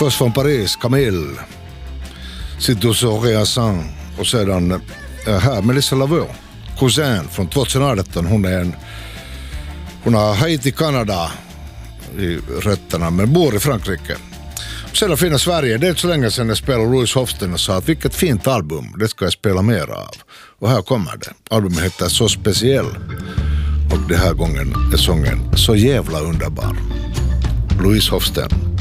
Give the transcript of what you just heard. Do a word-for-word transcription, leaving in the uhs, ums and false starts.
först från Paris, Camille. Si tu saurais sans. Och sedan här Melissa Lavoie, Cousin från tjugoarton. Hon är en hon har Haiti, Kanada i rötterna men bor i Frankrike. Sedan finns Sverige. Det är inte så länge sedan jag spelade Louise Hofsten och sa att vilket fint album, det ska jag spela mer av. Och här kommer det. Albumet heter Så speciell. Och den här gången är sången Så jävla underbar. Louise Hofsten.